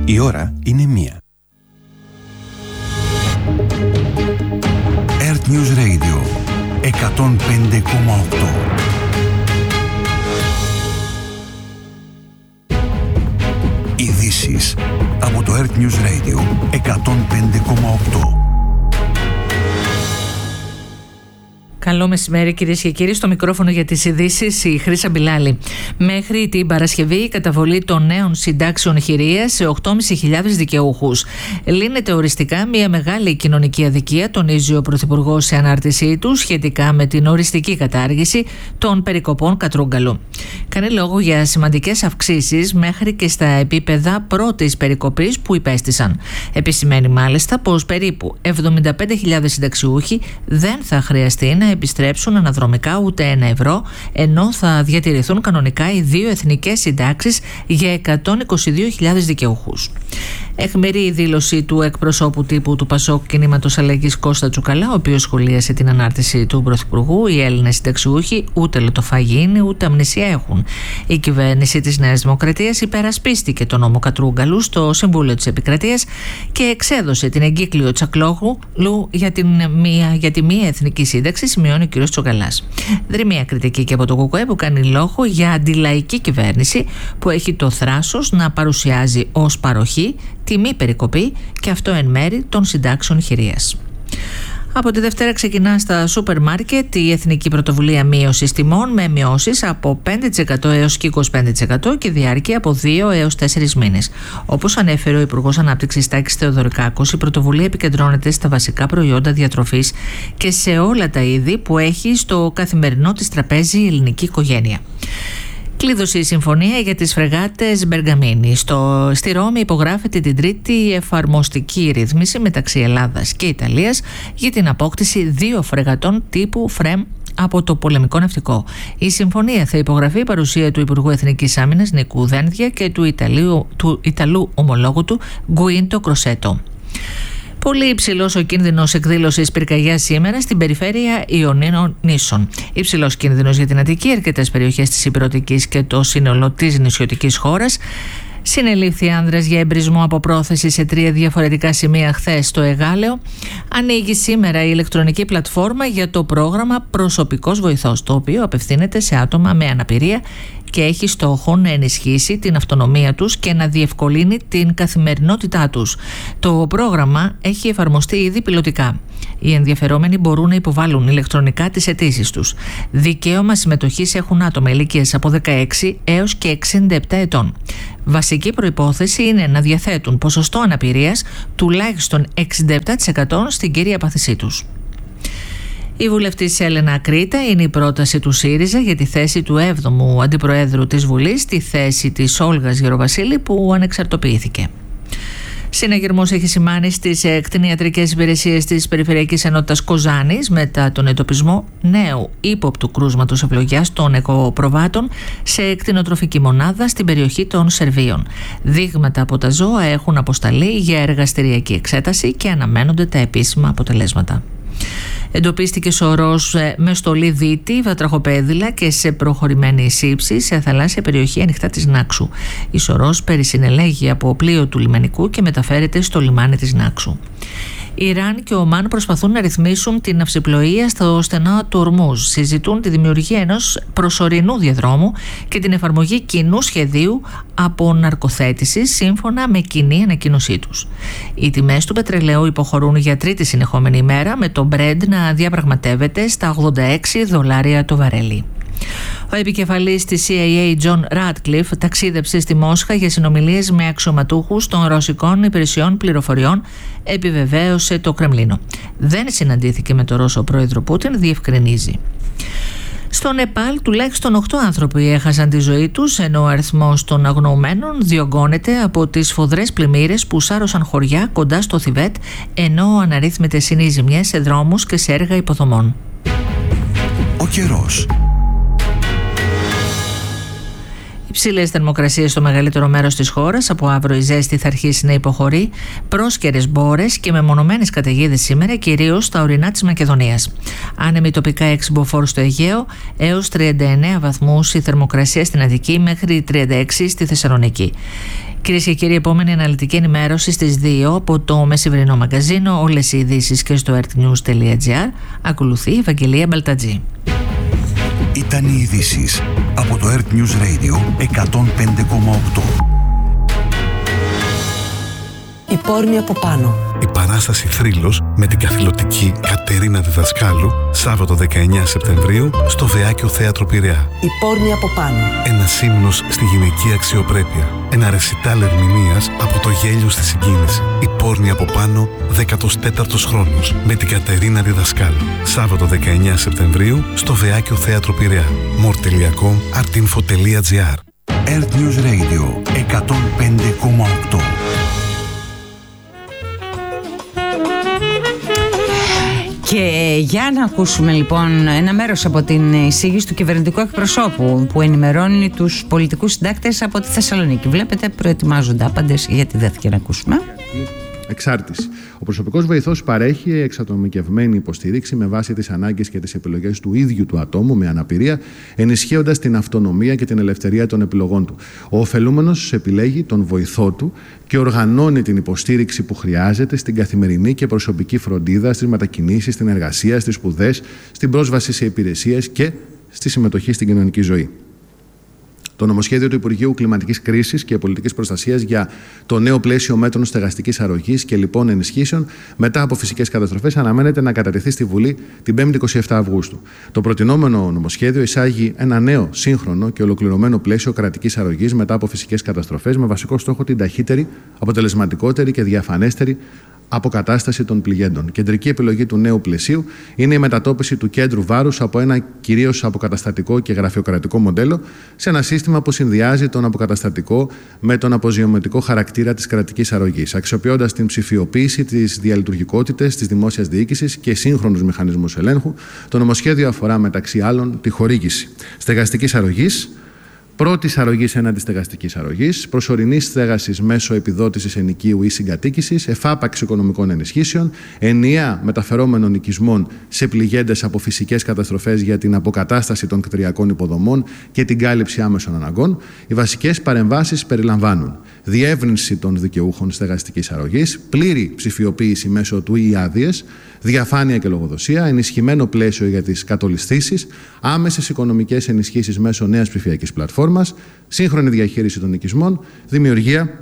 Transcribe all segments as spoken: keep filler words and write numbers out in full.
Η ώρα είναι μία. Earth News Radio εκατόν πέντε κόμμα οκτώ. Ειδήσεις από το Earth News Radio εκατόν πέντε κόμμα οκτώ. Καλό μεσημέρι, κυρίες και κύριοι. Στο μικρόφωνο για τις ειδήσεις η Χρύσα Μπιλάλη. Μέχρι την Παρασκευή η καταβολή των νέων συντάξεων χειρίας σε οκτώ χιλιάδες πεντακόσιους δικαιούχους. Λύνεται οριστικά μια μεγάλη κοινωνική αδικία, τονίζει ο Πρωθυπουργός σε ανάρτησή του σχετικά με την οριστική κατάργηση των περικοπών Κατρούγκαλου. Κάνει λόγο για σημαντικές αυξήσεις μέχρι και στα επίπεδα πρώτης περικοπής που υπέστησαν. Επισημαίνει μάλιστα πως περίπου εβδομήντα πέντε χιλιάδες συνταξιούχοι δεν θα χρειαστεί να επιστρέψουν αναδρομικά ούτε ένα ευρώ, ενώ θα διατηρηθούν κανονικά οι δύο εθνικές συντάξεις για εκατόν είκοσι δύο χιλιάδες δικαιούχους. Αιχμηρή η δήλωση του εκπροσώπου τύπου του Πασόκ Κινήματος Αλλαγής Κώστα Τσουκαλά, ο οποίος σχολίασε την ανάρτηση του Πρωθυπουργού. Οι Έλληνες συνταξιούχοι ούτε λωτοφάγοι είναι, ούτε αμνησία έχουν. Η κυβέρνηση της Νέας Δημοκρατίας υπερασπίστηκε τον νόμο Κατρούγκαλου στο Συμβούλιο της Επικρατείας και εξέδωσε την εγκύκλιο Τσακλόγλου για, την μία, για τη μία εθνική σύνταξη, σημειώνει ο κ. Τσουκαλάς. Δρυμία κριτική και από το ΚΚΕ που κάνει λόγο για αντιλαϊκή κυβέρνηση που έχει το θράσος να παρουσιάζει ως παροχή τη μη περικοπή και αυτό εν μέρη των συντάξεων χειρίας. Από τη Δευτέρα ξεκινά στα σούπερ μάρκετ η Εθνική Πρωτοβουλία Μείωσης Τιμών με μειώσεις από πέντε τοις εκατό έως και είκοσι πέντε τοις εκατό και διάρκεια από δύο έως τέσσερις μήνες. Όπως ανέφερε ο Υπουργός Ανάπτυξης Τάκης Θεοδωρικάκος, η πρωτοβουλία επικεντρώνεται στα βασικά προϊόντα διατροφής και σε όλα τα είδη που έχει στο καθημερινό της τραπέζι η ελληνική οικογένεια. Κλείδωσε η συμφωνία για τις φρεγάτες Μπεργαμίνη. Στο, στη Ρώμη υπογράφεται την τρίτη εφαρμοστική ρύθμιση μεταξύ Ελλάδας και Ιταλίας για την απόκτηση δύο φρεγατών τύπου Φρέμ από το πολεμικό ναυτικό. Η συμφωνία θα υπογραφεί παρουσία του Υπουργού Εθνικής Άμυνας Νίκου Δένδια και του, Ιταλίου, του Ιταλού ομολόγου του Γκουίντο Κροσέτο. Πολύ υψηλός ο κίνδυνος εκδήλωσης πυρκαγιάς σήμερα στην περιφέρεια Ιωνίων νήσων. Υψηλός κίνδυνος για την Αττική, αρκετές περιοχές της Ηπειρωτικής και το σύνολο της νησιωτικής χώρας. Συνελήφθη άνδρας για εμπρισμό από πρόθεση σε τρία διαφορετικά σημεία χθες στο Εγάλεο. Ανοίγει σήμερα η ηλεκτρονική πλατφόρμα για το πρόγραμμα Προσωπικός Βοηθός, το οποίο απευθύνεται σε άτομα με αναπηρία και έχει στόχο να ενισχύσει την αυτονομία τους και να διευκολύνει την καθημερινότητά τους. Το πρόγραμμα έχει εφαρμοστεί ήδη πιλωτικά. Οι ενδιαφερόμενοι μπορούν να υποβάλουν ηλεκτρονικά τις αιτήσεις τους. Δικαίωμα συμμετοχής έχουν άτομα ηλικίας από δεκαέξι έως και εξήντα επτά ετών. Βασική προϋπόθεση είναι να διαθέτουν ποσοστό αναπηρίας τουλάχιστον εξήντα επτά τοις εκατό στην κύρια πάθησή τους. Η βουλευτής Έλενα Κρήτα είναι η πρόταση του ΣΥΡΙΖΑ για τη θέση του έβδομου αντιπροέδρου της Βουλής στη θέση της Όλγας Γεροβασίλη που ανεξαρτοποιήθηκε. Συναγερμός έχει σημάνει στις κτηνιατρικές υπηρεσίες της Περιφερειακής Ενότητας Κοζάνης μετά τον εντοπισμό νέου ύποπτου κρούσματος ευλογιάς των εκοπροβάτων σε κτηνοτροφική μονάδα στην περιοχή των Σερβίων. Δείγματα από τα ζώα έχουν αποσταλεί για εργαστηριακή εξέταση και αναμένονται τα επίσημα αποτελέσματα. Εντοπίστηκε σωρός με στολή δίτη, βατραχοπέδιλα και σε προχωρημένη σύψη σε θαλάσσια περιοχή ανοιχτά της Νάξου. Η σωρός περισυνελέγει από πλοίο του λιμενικού και μεταφέρεται στο λιμάνι της Νάξου. Ιράν και Ομάν προσπαθούν να ρυθμίσουν την ναυσιπλοεία στο στενό του Ορμούζ. Συζητούν τη δημιουργία ενός προσωρινού διαδρόμου και την εφαρμογή κοινού σχεδίου αποναρκοθέτησης σύμφωνα με κοινή ανακοίνωσή τους. Οι τιμές του πετρελαίου υποχωρούν για τρίτη συνεχόμενη ημέρα, με το Brent να διαπραγματεύεται στα ογδόντα έξι δολάρια το βαρέλι. Ο επικεφαλής της σι άι έι Τζον Ράτκλιφ ταξίδεψε στη Μόσχα για συνομιλίες με αξιωματούχους των ρωσικών υπηρεσιών πληροφοριών, επιβεβαίωσε το Κρεμλίνο. Δεν συναντήθηκε με τον Ρώσο πρόεδρο Πούτιν, διευκρινίζει. Στο Νεπάλ τουλάχιστον οκτώ άνθρωποι έχασαν τη ζωή τους, ενώ ο αριθμός των αγνοωμένων διωγγώνεται από τις σφοδρές πλημμύρες που σάρωσαν χωριά κοντά στο Θιβέτ, ενώ αναρρύθμιτες είναι οι ζημιές σε δρόμους και σε έργα υποδομών. Ο καιρός. Υψηλές θερμοκρασίες στο μεγαλύτερο μέρος της χώρας. Από αύριο η ζέστη θα αρχίσει να υποχωρεί. Πρόσκαιρες μπόρες και μεμονωμένες καταιγίδες σήμερα, κυρίως στα ορεινά της Μακεδονίας. Άνεμοι τοπικά έξι μποφόρ στο Αιγαίο έως τριάντα εννέα βαθμούς η θερμοκρασία στην Αττική μέχρι τριάντα έξι στη Θεσσαλονίκη. Κυρίες και κύριοι, επόμενη αναλυτική ενημέρωση στις δύο από το μεσημβρινό μαγκαζίνο. Όλες οι ειδήσεις και στο earthnews τελεία gr. Ακολουθεί η Ευαγγελία Μπαλτατζή. Ήταν οι ειδήσεις από το Earth News Radio εκατόν πέντε κόμμα οκτώ. Η πόρνη από πάνω. Η παράσταση Θρύλος με την καθηλωτική Κατερίνα Διδασκάλου, Σάββατο δεκαεννέα Σεπτεμβρίου στο Βεάκιο Θέατρο Πειραιά. Η πόρνη από πάνω. Ένας ύμνος στη γυναική αξιοπρέπεια. Ένα ρεσιτάλ ερμηνείας από το γέλιο στη συγκίνηση. Η πόρνη από πάνω, δέκατος τέταρτος χρόνος με την Κατερίνα Διδασκάλου. Σάββατο δεκαεννέα Σεπτεμβρίου στο Βεάκιο Θέατρο Πειραιά. μορ τελεία κομ, artinfo τελεία gr. Earth News Radio εκατόν πέντε κόμμα οκτώ. Και για να ακούσουμε λοιπόν ένα μέρος από την εισήγηση του κυβερνητικού εκπροσώπου που ενημερώνει τους πολιτικούς συντάκτες από τη Θεσσαλονίκη. Βλέπετε, προετοιμάζονται άπαντες γιατί δεν θα να ακούσουμε. Εξάρτηση. Ο προσωπικός βοηθός παρέχει εξατομικευμένη υποστήριξη με βάση τις ανάγκες και τις επιλογές του ίδιου του ατόμου με αναπηρία, ενισχύοντας την αυτονομία και την ελευθερία των επιλογών του. Ο ωφελούμενος επιλέγει τον βοηθό του και οργανώνει την υποστήριξη που χρειάζεται στην καθημερινή και προσωπική φροντίδα, στις μετακινήσεις, στην εργασία, στις σπουδές, στην πρόσβαση σε υπηρεσίες και στη συμμετοχή στην κοινωνική ζωή. Το νομοσχέδιο του Υπουργείου Κλιματικής Κρίσης και Πολιτικής Προστασίας για το νέο πλαίσιο μέτρων στεγαστικής αρρωγής και λοιπόν ενισχύσεων μετά από φυσικές καταστροφές αναμένεται να κατατεθεί στη Βουλή την πέμπτη εικοστή εβδόμη Αυγούστου. Το προτινόμενο νομοσχέδιο εισάγει ένα νέο, σύγχρονο και ολοκληρωμένο πλαίσιο κρατικής αρρωγής μετά από φυσικές καταστροφές με βασικό στόχο την ταχύτερη, αποτελεσματικότερη και διαφανέστερη αποκατάσταση των πληγέντων. Κεντρική επιλογή του νέου πλαισίου είναι η μετατόπιση του κέντρου βάρους από ένα κυρίως αποκαταστατικό και γραφειοκρατικό μοντέλο σε ένα σύστημα που συνδυάζει τον αποκαταστατικό με τον αποζημιωτικό χαρακτήρα της κρατικής αρρωγής, αξιοποιώντας την ψηφιοποίηση, τις διαλειτουργικότητες της δημόσιας διοίκησης και σύγχρονους μηχανισμούς ελέγχου. Το νομοσχέδιο αφορά μεταξύ άλλων τη χορήγηση στεγαστικής αρρωγής, πρώτης αρρωγής έναντι στεγαστικής αρρωγής, προσωρινής στέγασης μέσω επιδότησης ενοικίου ή συγκατοίκησης, εφάπαξη οικονομικών ενισχύσεων, ενιαία μεταφερόμενων οικισμών σε πληγέντες από φυσικές καταστροφές για την αποκατάσταση των κτηριακών υποδομών και την κάλυψη άμεσων αναγκών. Οι βασικές παρεμβάσεις περιλαμβάνουν διεύρυνση των δικαιούχων στεγαστικής αρρωγής, πλήρη ψηφιοποίηση μέσω του e-άδειες, διαφάνεια και λογοδοσία, ενισχυμένο πλαίσιο για τις κατολισθήσεις, άμεσες οικονομικές ενισχύσεις μέσω νέας ψηφιακής πλατφόρμας, σύγχρονη διαχείριση των οικισμών, δημιουργία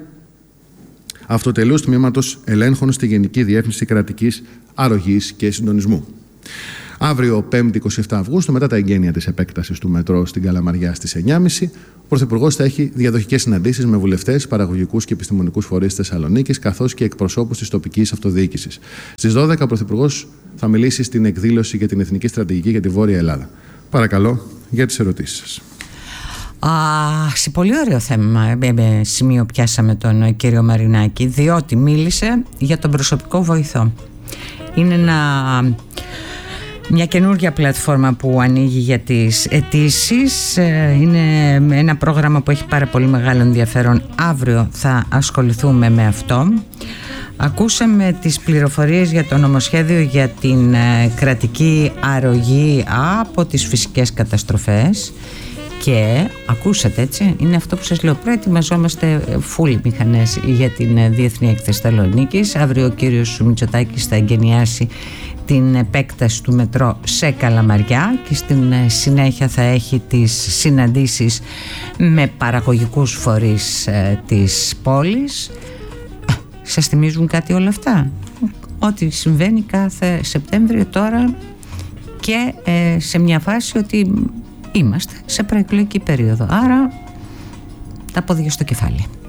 αυτοτελούς τμήματος ελέγχων στη Γενική Διεύθυνση Κρατικής Αρρωγής και Συντονισμού. Αύριο, πέμπτη εικοστή εβδόμη Αυγούστου, μετά τα εγγένεια της επέκτασης του μετρό στην Καλαμαριά στις εννιά και μισή, ο Πρωθυπουργός θα έχει διαδοχικές συναντήσεις με βουλευτές, παραγωγικούς και επιστημονικούς φορείς της Θεσσαλονίκης, καθώς και εκπροσώπους της τοπικής αυτοδιοίκησης. Στις δώδεκα, ο Πρωθυπουργός θα μιλήσει στην εκδήλωση για την Εθνική Στρατηγική για τη Βόρεια Ελλάδα. Παρακαλώ για τις ερωτήσεις σας. Α, σε πολύ ωραίο θέμα, σημείο πιάσαμε τον κύριο Μαρινάκη, διότι μίλησε για τον προσωπικό βοηθό. Είναι ένα... μια καινούργια πλατφόρμα που ανοίγει για τις αιτήσεις. Είναι ένα πρόγραμμα που έχει πάρα πολύ μεγάλο ενδιαφέρον. Αύριο θα ασχοληθούμε με αυτό. Ακούσαμε τις πληροφορίες για το νομοσχέδιο για την κρατική αρρωγή από τις φυσικές καταστροφές. Και ακούσατε, έτσι, είναι αυτό που σας λέω, προετοιμαζόμαστε φουλ μηχανές για την Διεθνή Έκθεση Θεσσαλονίκης. Αύριο ο κύριος Μητσοτάκης θα εγκαινιάσει την επέκταση του μετρό σε Καλαμαριά και στην συνέχεια θα έχει τις συναντήσεις με παραγωγικούς φορείς της πόλης. Σας θυμίζουν κάτι όλα αυτά? Ό,τι συμβαίνει κάθε Σεπτέμβριο τώρα και ε, σε μια φάση ότι είμαστε σε προεκλογική περίοδο, άρα τα πόδια στο κεφάλι.